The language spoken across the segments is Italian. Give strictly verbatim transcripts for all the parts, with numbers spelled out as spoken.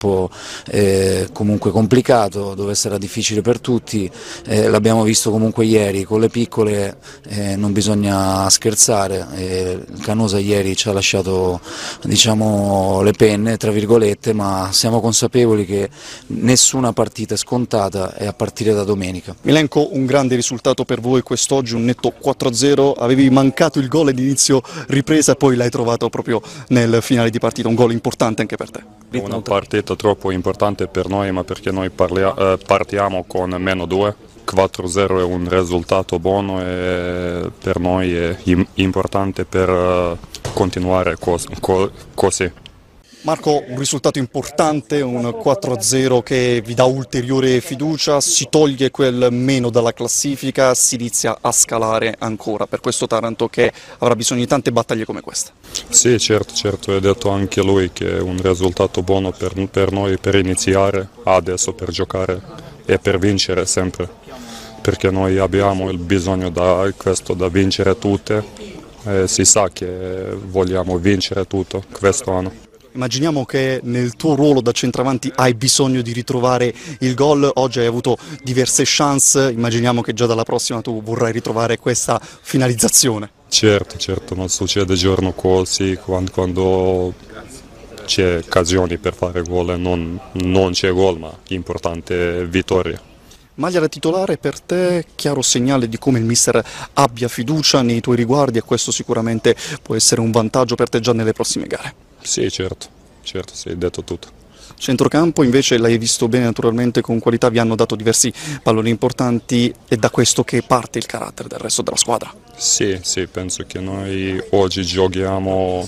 gruppo eh, comunque complicato, dove sarà difficile per tutti, eh, l'abbiamo visto comunque ieri, con le piccole eh, non bisogna scherzare, eh, il Canosa ieri ci ha lasciato diciamo le penne tra virgolette, ma siamo consapevoli che nessuna partita è scontata e a partire da domenica. Milenko, un grande risultato per voi quest'oggi, un netto quattro a zero, avevi mancato il gol all'inizio ripresa e poi l'hai trovato proprio nel finale di partita, un gol importante anche per te. Una partita troppo importante per noi, ma perché noi parlia, eh, partiamo con meno due, quattro a zero è un risultato buono e per noi è importante per uh, continuare cos co così. Marco, un risultato importante, un quattro a zero che vi dà ulteriore fiducia, si toglie quel meno dalla classifica, si inizia a scalare ancora per questo Taranto che avrà bisogno di tante battaglie come questa. Sì, certo, certo, ha detto anche lui che è un risultato buono per, per noi per iniziare adesso, per giocare e per vincere sempre, perché noi abbiamo il bisogno da questo, da vincere tutte, e si sa che vogliamo vincere tutto questo anno. Immaginiamo che nel tuo ruolo da centravanti hai bisogno di ritrovare il gol, oggi hai avuto diverse chance, immaginiamo che già dalla prossima tu vorrai ritrovare questa finalizzazione. Certo, certo, non succede giorno così, quando, quando c'è occasioni per fare gol e non, non c'è gol, ma l'importante è vittoria. Maglia da titolare per te, chiaro segnale di come il mister abbia fiducia nei tuoi riguardi e questo sicuramente può essere un vantaggio per te già nelle prossime gare. Sì, certo, certo, sì, hai detto tutto. Centrocampo invece l'hai visto bene naturalmente, con qualità, vi hanno dato diversi palloni importanti, è da questo che parte il carattere del resto della squadra. Sì, sì, penso che noi oggi giochiamo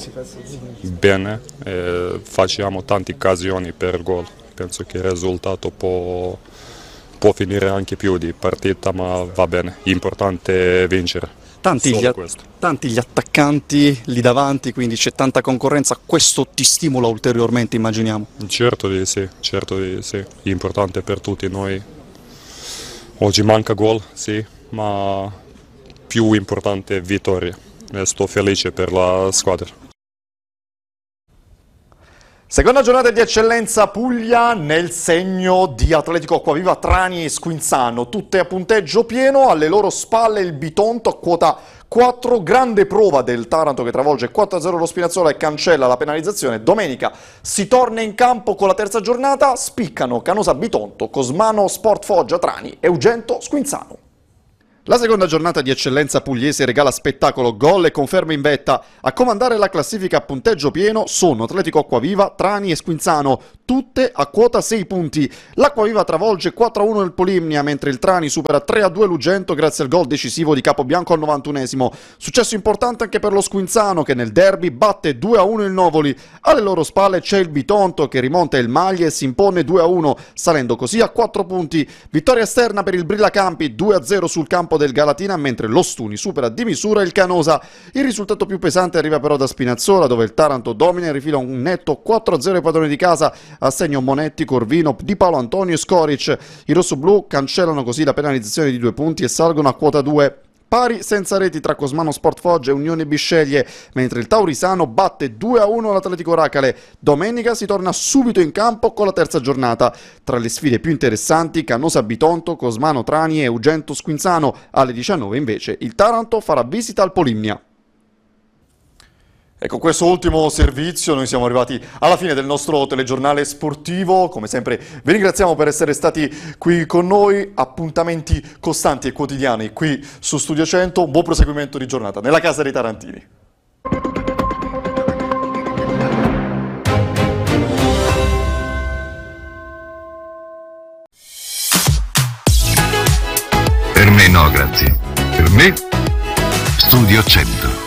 bene e facciamo tante occasioni per gol, penso che il risultato può, può finire anche più di partita, ma va bene, l'importante è vincere. Tanti gli, tanti gli attaccanti lì davanti, quindi c'è tanta concorrenza, questo ti stimola ulteriormente, immaginiamo? Certo di sì, certo di sì, è importante per tutti noi. Oggi manca gol, sì, ma più importante è vittoria e sto felice per la squadra. Seconda giornata di eccellenza Puglia nel segno di Atletico Acquaviva, Trani e Squinzano, tutte a punteggio pieno, alle loro spalle il Bitonto a quota quattro, grande prova del Taranto che travolge quattro a zero lo Spinazzola e cancella la penalizzazione. Domenica si torna in campo con la terza giornata, spiccano Canosa Bitonto, Cosmano Sport Foggia Trani e Ugento Squinzano. La seconda giornata di eccellenza pugliese regala spettacolo, gol e conferme in vetta. A comandare la classifica a punteggio pieno sono Atletico Acquaviva, Trani e Squinzano, tutte a quota sei punti. L'Acquaviva travolge quattro a uno il Polimnia, mentre il Trani supera tre a due l'Ugento grazie al gol decisivo di Capobianco al novantunesimo. Successo importante anche per lo Squinzano che nel derby batte due a uno il Novoli. Alle loro spalle c'è il Bitonto che rimonta il Maglie e si impone due a uno, salendo così a quattro punti. Vittoria esterna per il Brillacampi, due a zero sul campo del Galatina, mentre lo Stuni supera di misura il Canosa. Il risultato più pesante arriva però da Spinazzola, dove il Taranto domina e rifila un netto quattro a zero ai padroni di casa, a segno Monetti, Corvino, Di Paolo Antonio e Scoric. I rossoblù cancellano così la penalizzazione di due punti e salgono a quota due. Pari senza reti tra Cosmano Sport Foggia e Unione Bisceglie, mentre il Taurisano batte due a uno l'Atletico Racale. Domenica si torna subito in campo con la terza giornata. Tra le sfide più interessanti, Canosa Bitonto, Cosmano Trani e Ugento Squinzano. Alle diciannove invece il Taranto farà visita al Polimnia. E con questo ultimo servizio noi siamo arrivati alla fine del nostro telegiornale sportivo. Come sempre vi ringraziamo per essere stati qui con noi, appuntamenti costanti e quotidiani qui su Studio cento, buon proseguimento di giornata nella casa dei Tarantini. Per me no, grazie. Per me Studio cento.